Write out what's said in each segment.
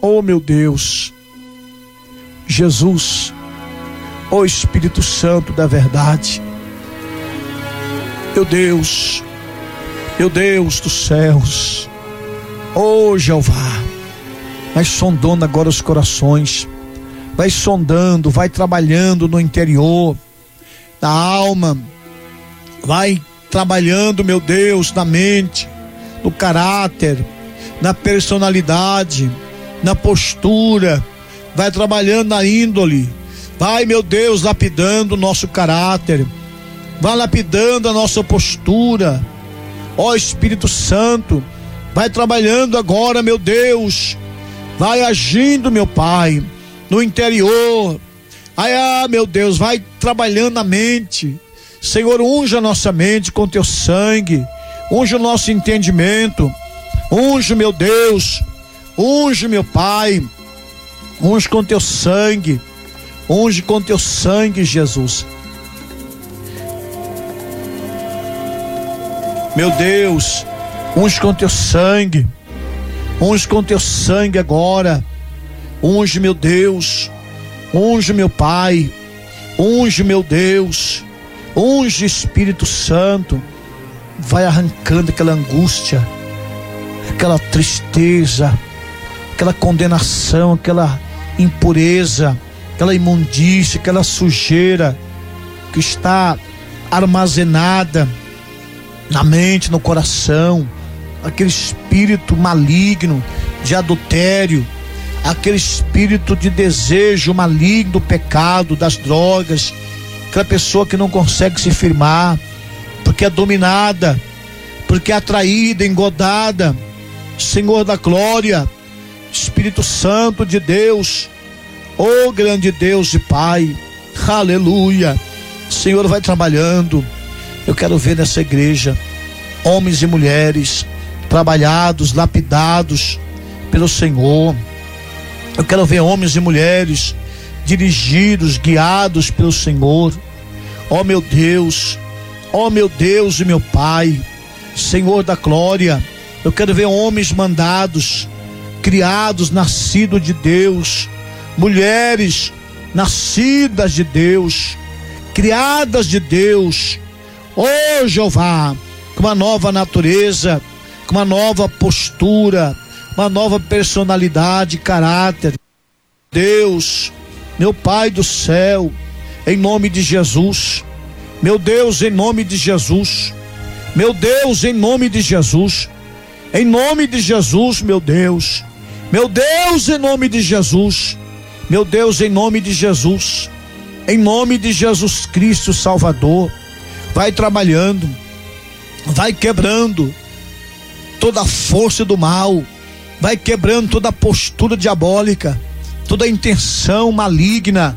Oh meu Deus, Jesus, oh Espírito Santo da verdade, meu Deus dos céus, oh Jeová, vai sondando agora os corações, vai sondando, vai trabalhando no interior da alma, vai trabalhando, meu Deus, na mente, no caráter, na personalidade, na postura, vai trabalhando na índole, vai, meu Deus, lapidando o nosso caráter, vai lapidando a nossa postura. Ó Espírito Santo, vai trabalhando agora, meu Deus, vai agindo, meu Pai, no interior. Meu Deus, vai trabalhando na mente. Senhor, unja a nossa mente com teu sangue, unja o nosso entendimento, unja, meu Deus, unge, meu Pai, unge com teu sangue, unge com teu sangue, Jesus. Meu Deus, unge com teu sangue, unge com teu sangue agora, unge, meu Deus, unge, meu Pai, unge, meu Deus, unge, Espírito Santo, vai arrancando aquela angústia, aquela tristeza, aquela condenação, aquela impureza, aquela imundícia, aquela sujeira que está armazenada na mente, no coração, aquele espírito maligno de adultério, aquele espírito de desejo maligno do pecado, das drogas, aquela pessoa que não consegue se firmar, porque é dominada, porque é atraída, engodada. Senhor da glória, Espírito Santo de Deus, oh grande Deus e Pai, aleluia. Senhor, vai trabalhando. Eu quero ver nessa igreja homens e mulheres trabalhados, lapidados pelo Senhor. Eu quero ver homens e mulheres dirigidos, guiados pelo Senhor. Oh meu Deus e meu Pai, Senhor da glória, eu quero ver homens mandados, criados, nascidos de Deus, mulheres nascidas de Deus, criadas de Deus, oh Jeová, com uma nova natureza, com uma nova postura, uma nova personalidade, caráter. Deus, meu Pai do céu, em nome de Jesus, meu Deus, em nome de Jesus, meu Deus, em nome de Jesus, em nome de Jesus, meu Deus, em nome de Jesus, meu Deus, em nome de Jesus, em nome de Jesus Cristo Salvador, vai trabalhando, vai quebrando toda a força do mal, vai quebrando toda a postura diabólica, toda a intenção maligna,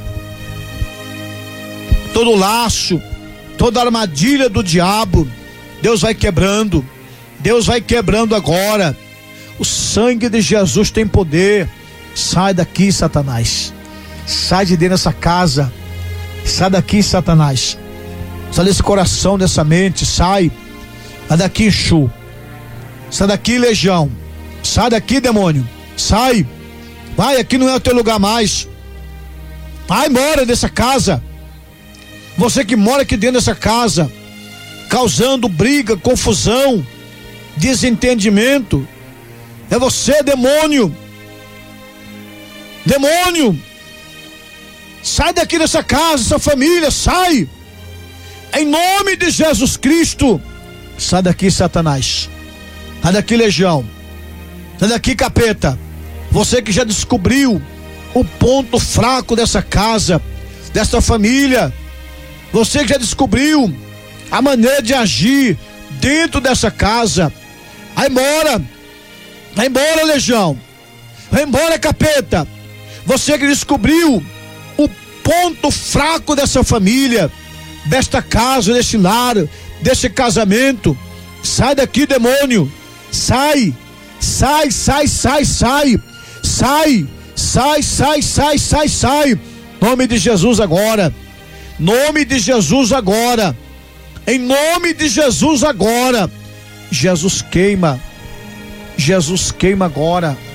todo laço, toda armadilha do diabo. Deus vai quebrando, Deus vai quebrando agora. O sangue de Jesus tem poder. Sai daqui, Satanás, sai de dentro dessa casa, sai daqui, Satanás, sai desse coração, dessa mente, sai daqui, Exu, sai daqui, legião, sai daqui, demônio, sai, vai, aqui não é o teu lugar mais, vai embora dessa casa. Você que mora aqui dentro dessa casa, causando briga, confusão, desentendimento, é você, demônio, sai daqui dessa casa, essa família, sai, em nome de Jesus Cristo. Sai daqui, Satanás, sai daqui, legião, sai daqui, capeta. Você que já descobriu o ponto fraco dessa casa, dessa família, você que já descobriu a maneira de agir dentro dessa casa, vai embora, legião, vai embora, capeta. Você que descobriu o ponto fraco dessa família, desta casa, desse lar, desse casamento, sai daqui, demônio, sai, nome de Jesus agora, nome de Jesus agora, em nome de Jesus agora. Jesus queima agora.